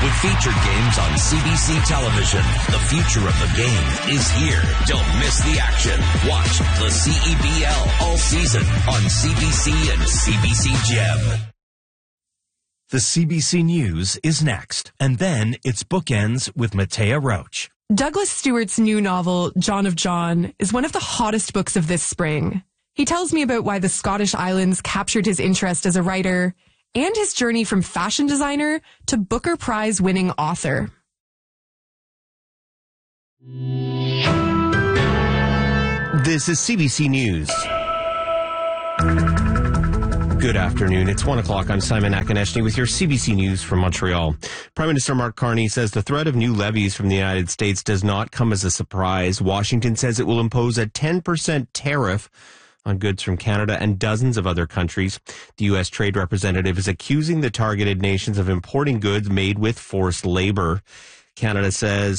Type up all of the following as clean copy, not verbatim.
With featured games on CBC television, the future of the game is here. Don't miss the action. Watch the CEBL all season on CBC and CBC Gem. The CBC News is next, and then it's Bookends with Matea Roach. Douglas Stewart's new novel, John of John, is one of the hottest books of this spring. He tells me about why the Scottish Islands captured his interest as a writer and his journey from fashion designer to Booker Prize-winning author. This is CBC News. Good afternoon. It's 1 o'clock. I'm Simon Akonechny with your CBC News from Montreal. Prime Minister Mark Carney says the threat of new levies from the United States does not come as a surprise. Washington says it will impose a 10% tariff on goods from Canada and dozens of other countries. The U.S. Trade Representative is accusing the targeted nations of importing goods made with forced labor. Carney says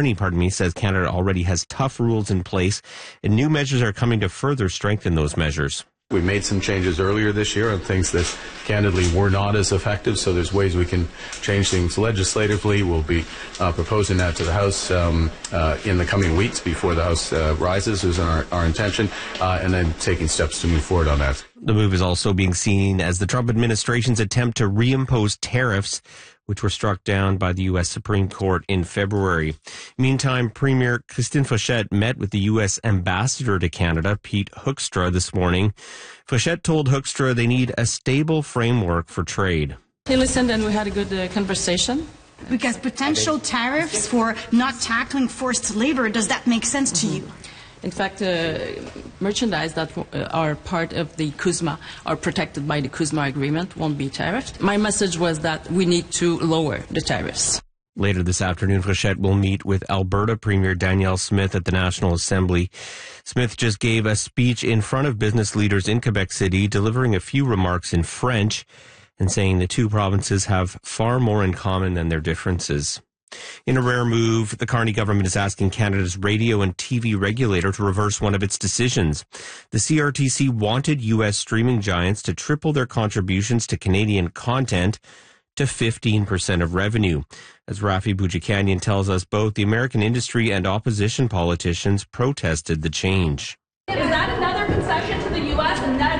Canada already has tough rules in place, and new measures are coming to further strengthen those measures. We made some changes earlier this year on things that candidly were not as effective, so there's ways we can change things legislatively. We'll be proposing that to the House in the coming weeks before the House rises, is our intention, and then taking steps to move forward on that. The move is also being seen as the Trump administration's attempt to reimpose tariffs, which were struck down by the U.S. Supreme Court in February. Meantime, Premier Christine Fauchette met with the U.S. Ambassador to Canada, Pete Hoekstra, this morning. Fauchette told Hoekstra they need a stable framework for trade. He listened and we had a good conversation. Because potential tariffs for not tackling forced labor, does that make sense to you? In fact, merchandise that are part of the CUSMA, are protected by the CUSMA agreement, won't be tariffed. My message was that we need to lower the tariffs. Later this afternoon, Fauchette will meet with Alberta Premier Danielle Smith at the National Assembly. Smith just gave a speech in front of business leaders in Quebec City, delivering a few remarks in French and saying the two provinces have far more in common than their differences. In a rare move, the Carney government is asking Canada's radio and TV regulator to reverse one of its decisions. The CRTC wanted U.S. streaming giants to triple their contributions to Canadian content to 15% of revenue. As Rafi Boudjikanian tells us, both the American industry and opposition politicians protested the change. Is that another concession to the U.S. and another?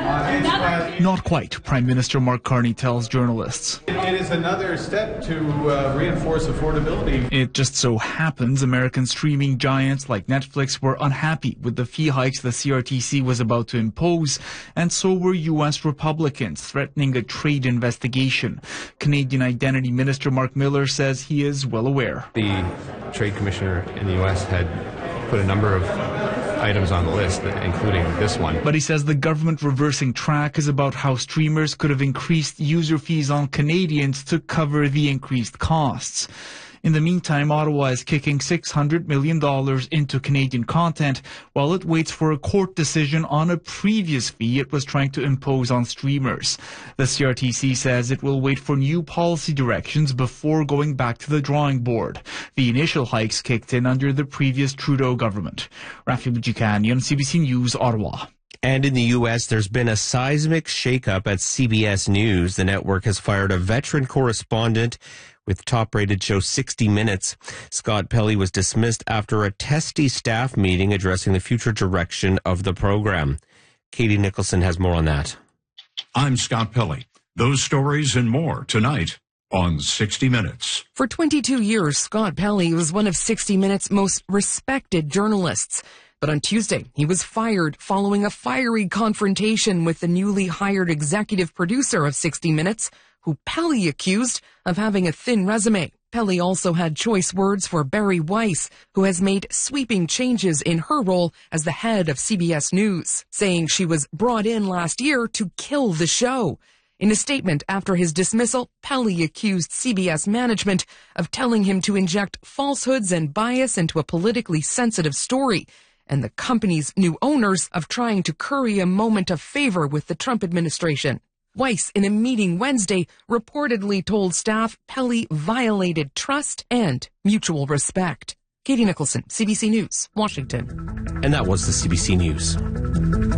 Not quite, Prime Minister Mark Carney tells journalists. It is another step to reinforce affordability. It just so happens American streaming giants like Netflix were unhappy with the fee hikes the CRTC was about to impose, and so were U.S. Republicans, threatening a trade investigation. Canadian Identity Minister Mark Miller says he is well aware. The Trade Commissioner in the U.S. had put a number of items on the list, including this one. But he says the government reversing track is about how streamers could have increased user fees on Canadians to cover the increased costs. In the meantime, Ottawa is kicking $600 million into Canadian content while it waits for a court decision on a previous fee it was trying to impose on streamers. The CRTC says it will wait for new policy directions before going back to the drawing board. The initial hikes kicked in under the previous Trudeau government. Rafi Boudjikanian, CBC News, Ottawa. And in the U.S., there's been a seismic shakeup at CBS News. The network has fired a veteran correspondent with top-rated show 60 Minutes. Scott Pelley was dismissed after a testy staff meeting addressing the future direction of the program. Katie Nicholson has more on that. I'm Scott Pelley. Those stories and more tonight on 60 Minutes. For 22 years, Scott Pelley was one of 60 Minutes' most respected journalists. But on Tuesday, he was fired following a fiery confrontation with the newly hired executive producer of 60 Minutes, who Pelley accused of having a thin resume. Pelley also had choice words for Bari Weiss, who has made sweeping changes in her role as the head of CBS News, saying she was brought in last year to kill the show. In a statement after his dismissal, Pelley accused CBS management of telling him to inject falsehoods and bias into a politically sensitive story, and the company's new owners of trying to curry a moment of favor with the Trump administration. Weiss, in a meeting Wednesday, reportedly told staff Pelley violated trust and mutual respect. Katie Nicholson, CBC News, Washington. And that was the CBC News.